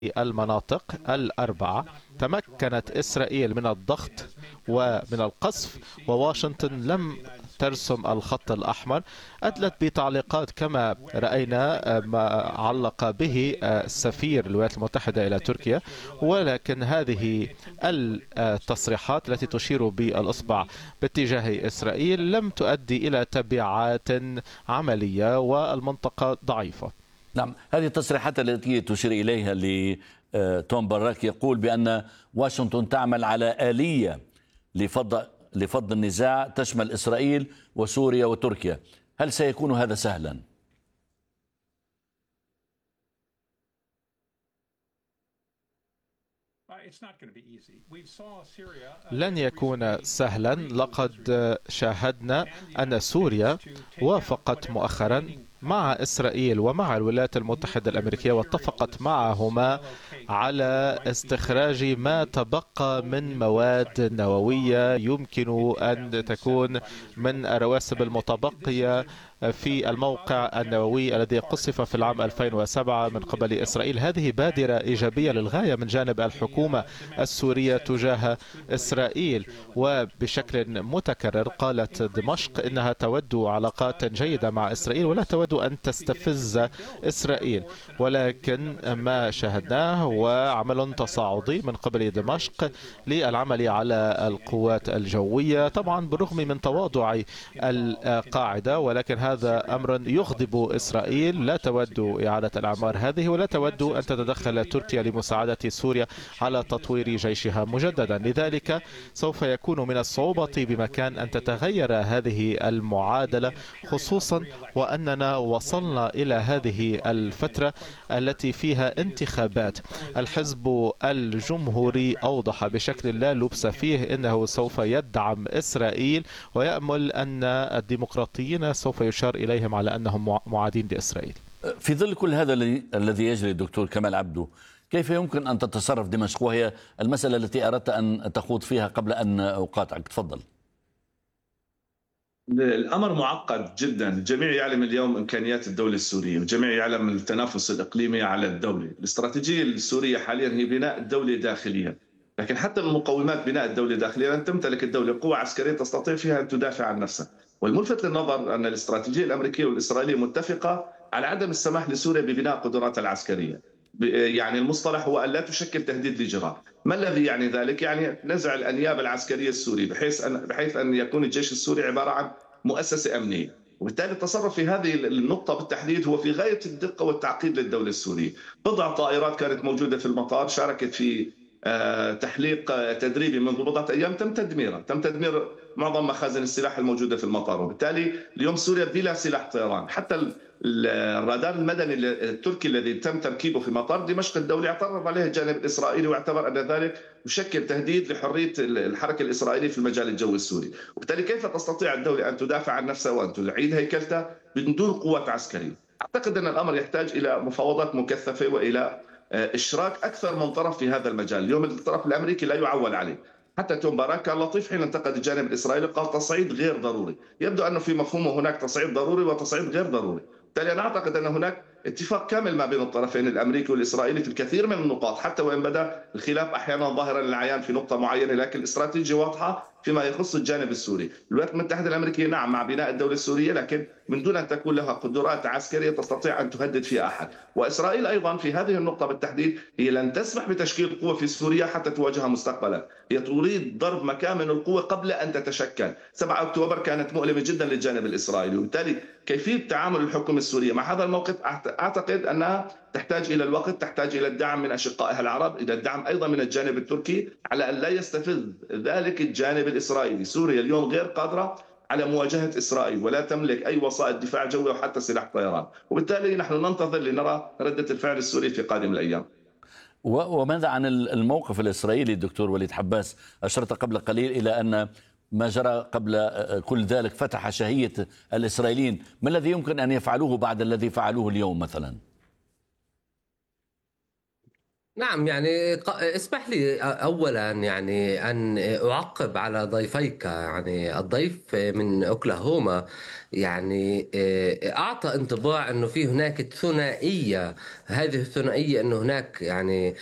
المناطق الأربعة تمكنت إسرائيل من الضغط ومن القصف، وواشنطن لم ترسم الخط الأحمر. أدلت بتعليقات كما رأينا ما علق به سفير الولايات المتحدة إلى تركيا، ولكن هذه التصريحات التي تشير بالإصبع باتجاه إسرائيل لم تؤدي إلى تبعات عملية، والمنطقة ضعيفة. نعم، هذه التصريحات التي تشير إليها لتوم باراك يقول بأن واشنطن تعمل على آلية لفض النزاع تشمل إسرائيل وسوريا وتركيا. هل سيكون هذا سهلا؟ لن يكون سهلا. لقد شاهدنا أن سوريا وافقت مؤخرا مع إسرائيل ومع الولايات المتحدة الأمريكية، واتفقت معهما على استخراج ما تبقى من مواد نووية يمكن أن تكون من الرواسب المتبقية في الموقع النووي الذي قصف في العام 2007 من قبل إسرائيل. هذه بادرة إيجابية للغاية من جانب الحكومة السورية تجاه إسرائيل، وبشكل متكرر قالت دمشق إنها تود علاقات جيدة مع إسرائيل ولا تود أن تستفز إسرائيل. ولكن ما شاهدناه هو عمل تصاعدي من قبل دمشق للعمل على القوات الجوية، طبعا بالرغم من تواضع القاعدة، ولكن هذا أمر يغضب إسرائيل. لا تود إعادة الأعمار هذه، ولا تود أن تتدخل تركيا لمساعدة سوريا على تطوير جيشها مجددا. لذلك سوف يكون من الصعوبة بمكان أن تتغير هذه المعادلة، خصوصا وأننا وصلنا إلى هذه الفترة التي فيها انتخابات. الحزب الجمهوري أوضح بشكل لا لبس فيه أنه سوف يدعم إسرائيل، ويأمل أن الديمقراطيين سوف يشار إليهم على أنهم معادين لإسرائيل. في ظل كل هذا الذي يجري دكتور كمال عبدو، كيف يمكن أن تتصرف دمشق؟ وهي المسألة التي أردت أن تخوض فيها قبل أن أقاطعك. تفضل. الأمر معقد جدا. الجميع يعلم اليوم إمكانيات الدولة السورية، والجميع يعلم التنافس الإقليمي على الدولة. الاستراتيجية السورية حاليا هي بناء الدولة داخليا، لكن حتى من مقومات بناء الدولة داخليا أن تمتلك الدولة قوة عسكرية تستطيع فيها أن تدافع عن نفسها. والملفت للنظر أن الاستراتيجية الأمريكية والإسرائيلية متفقة على عدم السماح لسوريا ببناء قدراتها العسكرية. يعني المصطلح هو أن لا تشكل تهديد لجرار. ما الذي يعني ذلك؟ يعني نزع الأنياب العسكرية السورية بحيث أن يكون الجيش السوري عبارة عن مؤسسة أمنية. وبالتالي التصرف في هذه النقطة بالتحديد هو في غاية الدقة والتعقيد للدولة السورية. بضع طائرات كانت موجودة في المطار شاركت في تحليق تدريبي منذ بضعة أيام، تم تدمير معظم مخازن السلاح الموجودة في المطار. وبالتالي اليوم سوريا بلا سلاح طيران. حتى الرادار المدني التركي الذي تم تركيبه في مطار دمشق الدولي اعترض عليه الجانب الإسرائيلي، واعتبر أن ذلك يشكل تهديد لحرية الحركة الإسرائيلية في المجال الجوي السوري. وبالتالي كيف تستطيع الدولة أن تدافع عن نفسها وأن تعيد هيكلتها من دون قوات عسكرية؟ أعتقد أن الأمر يحتاج إلى مفاوضات مكثفة وإلى إشراك أكثر من طرف في هذا المجال. اليوم الطرف الأمريكي لا يعول عليه. حتى توم باراك كان لطيف حين انتقد الجانب الإسرائيلي، قال تصعيد غير ضروري. يبدو أنه في مفهومه هناك تصعيد ضروري وتصعيد غير ضروري. بالتالي أنا أعتقد أن هناك اتفاق كامل ما بين الطرفين الأمريكي والإسرائيلي في الكثير من النقاط، حتى وإن بدا الخلاف أحيانا ظاهرا للعيان في نقطة معينة، لكن الاستراتيجية واضحة فيما يخص الجانب السوري. الولايات المتحدة الأمريكية نعم مع بناء الدولة السورية، لكن من دون أن تكون لها قدرات عسكرية تستطيع أن تهدد فيها أحد. وإسرائيل أيضا في هذه النقطة بالتحديد هي لن تسمح بتشكيل قوة في سوريا حتى تواجهها مستقبلا. هي تريد ضرب مكان من القوة قبل أن تتشكل. 7 أكتوبر كانت مؤلمة جدا للجانب الإسرائيلي، وبالتالي كيفية تعامل الحكومة السورية مع هذا الموقف أعتقد أنها تحتاج إلى الوقت، تحتاج إلى الدعم من أشقائها العرب، إلى الدعم أيضا من الجانب التركي، على أن لا يستفز ذلك الجانب الإسرائيلي. سوريا اليوم غير قادرة على مواجهة إسرائيل، ولا تملك أي وسائل دفاع جوي وحتى سلاح طيران. وبالتالي نحن ننتظر لنرى ردة الفعل السوري في قادم الأيام. وماذا عن الموقف الإسرائيلي دكتور وليد حباس؟ أشرت قبل قليل إلى أن ما جرى قبل كل ذلك فتح شهية الإسرائيليين. ما الذي يمكن أن يفعلوه بعد الذي فعلوه اليوم مثلا؟ نعم، يعني اسمح لي أولا يعني أن أعقب على ضيفيك. يعني الضيف من أوكلاهوما يعني أعطى انطباع أنه في هناك ثنائية. هذه الثنائية أنه هناك يعني